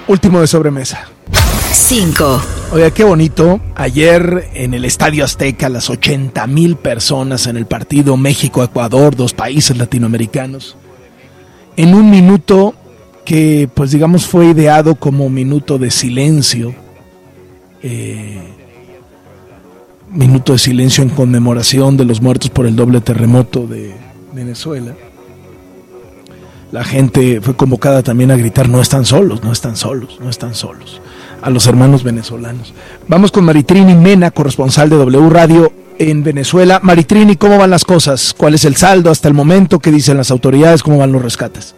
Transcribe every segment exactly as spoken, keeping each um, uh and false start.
Último de sobremesa. Cinco. Oye, qué bonito. Ayer en el Estadio Azteca, las ochenta mil personas en el partido México-Ecuador, dos países latinoamericanos, en un minuto que, pues digamos, fue ideado como minuto de silencio, eh, minuto de silencio en conmemoración de los muertos por el doble terremoto de Venezuela. La gente fue convocada también a gritar: no están solos, no están solos, no están solos, a los hermanos venezolanos. Vamos con Maritrini Mena, corresponsal de W Radio en Venezuela. Maritrini, ¿cómo van las cosas? ¿Cuál es el saldo hasta el momento? ¿Qué dicen las autoridades? ¿Cómo van los rescates?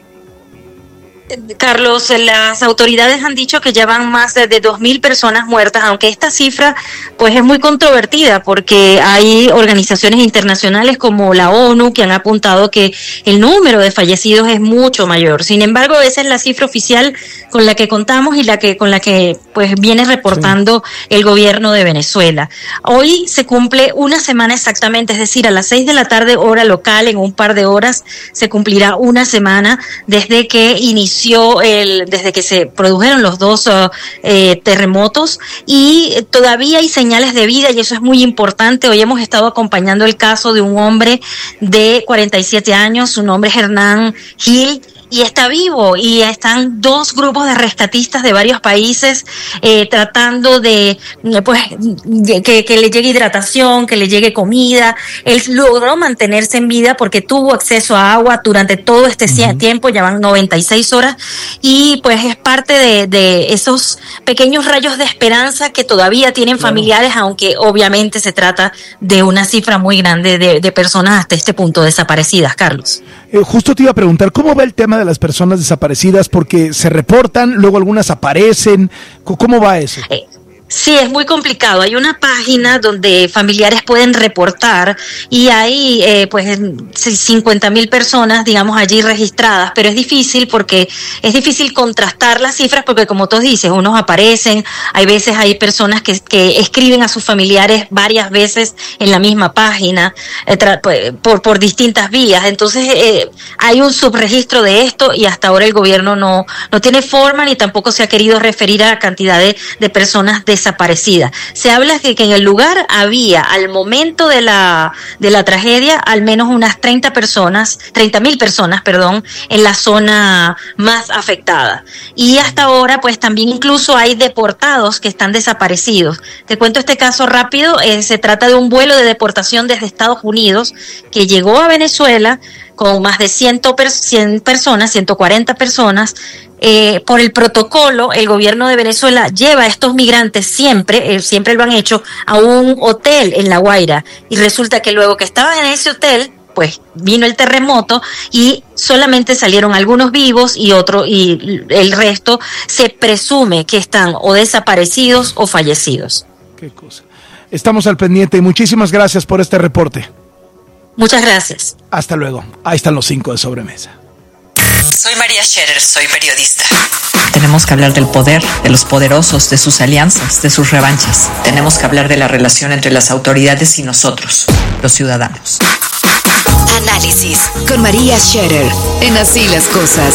Carlos, las autoridades han dicho que ya van más de, de dos mil personas muertas, aunque esta cifra pues es muy controvertida porque hay organizaciones internacionales como la ONU que han apuntado que el número de fallecidos es mucho mayor. Sin embargo, esa es la cifra oficial con la que contamos y la que con la que pues viene reportando sí. el gobierno de Venezuela. Hoy se cumple una semana exactamente, es decir, a las seis de la tarde hora local, en un par de horas se cumplirá una semana desde que inició El, desde que se produjeron los dos uh, eh, terremotos, y todavía hay señales de vida y eso es muy importante. Hoy hemos estado acompañando el caso de un hombre de cuarenta y siete años, su nombre es Hernán Gil, y está vivo, y están dos grupos de rescatistas de varios países eh, tratando de pues que, que le llegue hidratación, que le llegue comida. Él logró mantenerse en vida porque tuvo acceso a agua durante todo este uh-huh. tiempo, ya van noventa y seis horas, y pues es parte de, de esos pequeños rayos de esperanza que todavía tienen claro. familiares, aunque obviamente se trata de una cifra muy grande de, de personas hasta este punto desaparecidas, Carlos. Eh, justo te iba a preguntar, ¿cómo va el tema de las personas desaparecidas? Porque se reportan, luego algunas aparecen. ¿Cómo va eso? Eh. Sí, es muy complicado. Hay una página donde familiares pueden reportar y hay eh, pues cincuenta mil personas, digamos, allí registradas, pero es difícil porque es difícil contrastar las cifras porque, como tú dices, unos aparecen, hay veces hay personas que, que escriben a sus familiares varias veces en la misma página eh, tra- por, por distintas vías. Entonces eh, hay un subregistro de esto y hasta ahora el gobierno no, no tiene forma ni tampoco se ha querido referir a la cantidad de, de personas desaparecidas. desaparecida. Se habla de que en el lugar había, al momento de la de la tragedia, al menos unas treinta personas, treinta mil personas, perdón, en la zona más afectada. Y hasta ahora, pues también incluso hay deportados que están desaparecidos. Te cuento este caso rápido. Eh, se trata de un vuelo de deportación desde Estados Unidos que llegó a Venezuela con más de cien, per- cien personas, ciento cuarenta personas. Eh, por el protocolo, el gobierno de Venezuela lleva a estos migrantes siempre, eh, siempre lo han hecho, a un hotel en La Guaira, y resulta que luego que estaban en ese hotel, pues vino el terremoto y solamente salieron algunos vivos y otro, y el resto se presume que están o desaparecidos o fallecidos. Qué cosa. Estamos al pendiente y muchísimas gracias por este reporte. Muchas gracias. Hasta luego. Ahí están los cinco de sobremesa. Soy María Scherer, soy periodista. Tenemos que hablar del poder, de los poderosos, de sus alianzas, de sus revanchas. Tenemos que hablar de la relación entre las autoridades y nosotros, los ciudadanos. Análisis con María Scherer en Así las Cosas.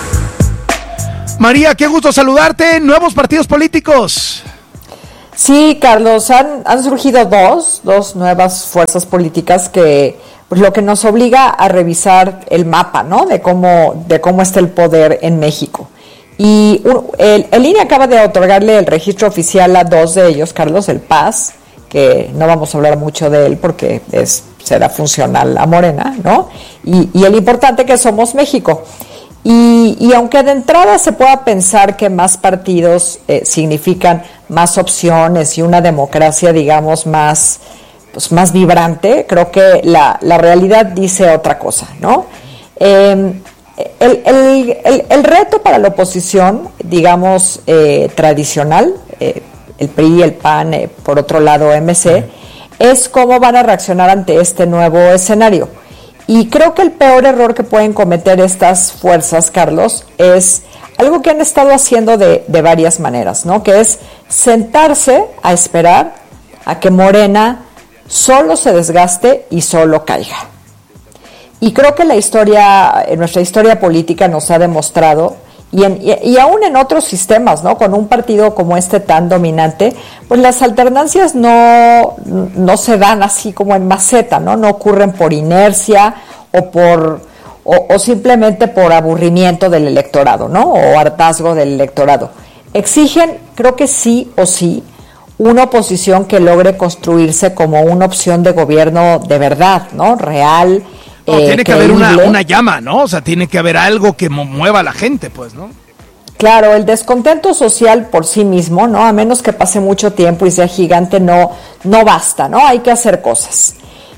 María, qué gusto saludarte. Nuevos partidos políticos. Sí, Carlos, han, han surgido dos, dos nuevas fuerzas políticas que, pues, lo que nos obliga a revisar el mapa, ¿no? De cómo, de cómo está el poder en México. Y un, el, el I N E acaba de otorgarle el registro oficial a dos de ellos, Carlos, el P A S, que no vamos a hablar mucho de él porque es, será funcional a Morena, ¿no? Y, y el importante que Somos México. Y, y aunque de entrada se pueda pensar que más partidos eh, significan más opciones y una democracia, digamos, más, pues, más vibrante, creo que la, la realidad dice otra cosa, ¿no? Eh, el, el, el, el reto para la oposición, digamos, eh, tradicional, eh, el P R I, el P A N, eh, por otro lado M C, es cómo van a reaccionar ante este nuevo escenario. Y creo que el peor error que pueden cometer estas fuerzas, Carlos, es algo que han estado haciendo de, de varias maneras, ¿no? Que es sentarse a esperar a que Morena solo se desgaste y solo caiga. Y creo que la historia, nuestra historia política nos ha demostrado, Y, en, y, y aún en otros sistemas, ¿no? Con un partido como este tan dominante, pues las alternancias no, no se dan así como en maceta, ¿no? No ocurren por inercia o por o, o simplemente por aburrimiento del electorado, ¿no? O hartazgo del electorado. Exigen, creo que sí o sí, una oposición que logre construirse como una opción de gobierno de verdad, ¿no? Real. No, eh, tiene que haber una, una llama, ¿no? O sea, tiene que haber algo que mueva a la gente, pues, ¿no? Claro, el descontento social por sí mismo, ¿no? A menos que pase mucho tiempo y sea gigante, no, no basta, ¿no? Hay que hacer cosas.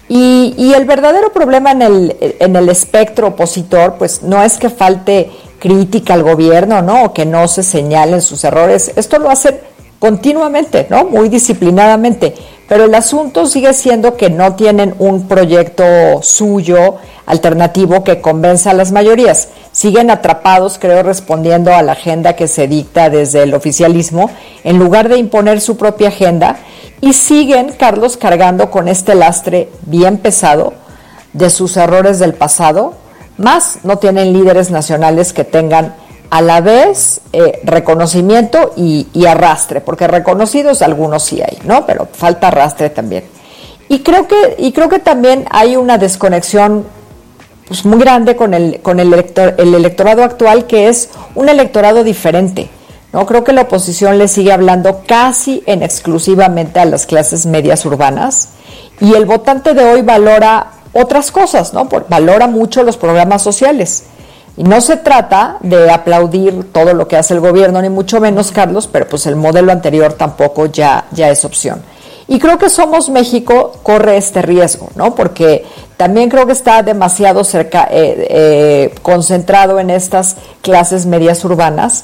Y, y el verdadero problema en el, en el espectro opositor, pues no es que falte crítica al gobierno, ¿no? O que no se señalen sus errores. Esto lo hacen continuamente, ¿no? Muy disciplinadamente. Pero el asunto sigue siendo que no tienen un proyecto suyo alternativo que convenza a las mayorías. Siguen atrapados, creo, respondiendo a la agenda que se dicta desde el oficialismo, en lugar de imponer su propia agenda, y siguen, Carlos, cargando con este lastre bien pesado de sus errores del pasado, más no tienen líderes nacionales que tengan a la vez eh, reconocimiento y, y arrastre, porque reconocidos algunos sí hay, ¿no? Pero falta arrastre también. Y creo que, y creo que también hay una desconexión pues, muy grande con el, con el, elector, el electorado actual, que es un electorado diferente, ¿no? Creo que la oposición le sigue hablando casi en exclusivamente a las clases medias urbanas, y el votante de hoy valora otras cosas, ¿no? Por, valora mucho los programas sociales. Y no se trata de aplaudir todo lo que hace el gobierno, ni mucho menos, Carlos, pero pues el modelo anterior tampoco ya, ya es opción. Y creo que Somos México corre este riesgo, ¿no? Porque también creo que está demasiado cerca, eh, eh, concentrado en estas clases medias urbanas,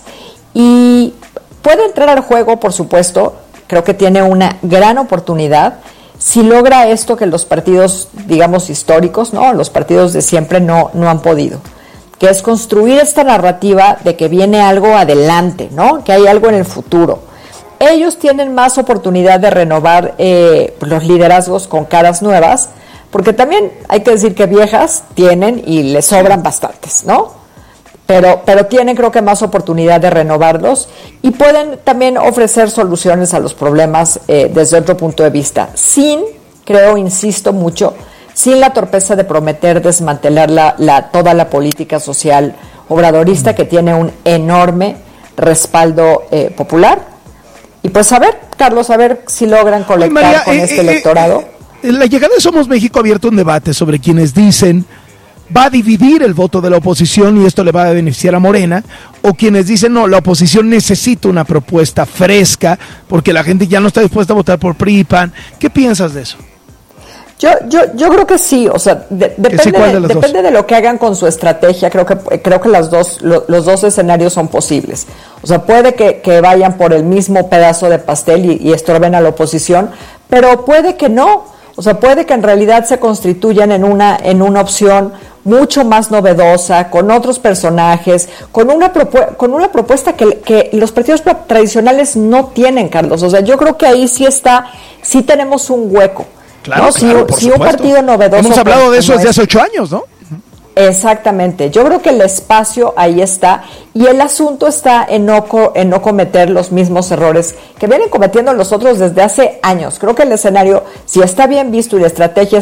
y puede entrar al juego, por supuesto. Creo que tiene una gran oportunidad si logra esto que los partidos, digamos, históricos, ¿no? Los partidos de siempre no, no han podido, que es construir esta narrativa de que viene algo adelante, ¿no? Que hay algo en el futuro. Ellos tienen más oportunidad de renovar eh, los liderazgos con caras nuevas, porque también hay que decir que viejas tienen y les sobran bastantes, ¿no? Pero, pero tienen, creo que, más oportunidad de renovarlos, y pueden también ofrecer soluciones a los problemas eh, desde otro punto de vista, sin, creo, insisto mucho, sin la torpeza de prometer desmantelar la, la, toda la política social obradorista, que tiene un enorme respaldo eh, popular. Y pues a ver, Carlos, a ver si logran conectar María, con eh, este eh, electorado. Eh, la llegada de Somos México ha abierto un debate sobre quienes dicen va a dividir el voto de la oposición y esto le va a beneficiar a Morena, o quienes dicen no, la oposición necesita una propuesta fresca porque la gente ya no está dispuesta a votar por P R I y P A N. ¿Qué piensas de eso? Yo, yo, yo creo que sí, o sea, de, depende, sí, de, de depende de lo que hagan con su estrategia. Creo que creo que las dos, lo, los dos escenarios son posibles. O sea, puede que, que vayan por el mismo pedazo de pastel y, y estorben a la oposición, pero puede que no. O sea, puede que en realidad se constituyan en una en una opción mucho más novedosa, con otros personajes, con una propu- con una propuesta que, que los partidos tradicionales no tienen, Carlos. O sea, yo creo que ahí sí está, sí tenemos un hueco. Claro, ¿no? claro, si, si un partido novedoso. Hemos hablado de eso desde hace ocho años, ¿no? Exactamente. Yo creo que el espacio ahí está, y el asunto está en no, co- en no cometer los mismos errores que vienen cometiendo los otros desde hace años. Creo que el escenario, si está bien visto y la estrategia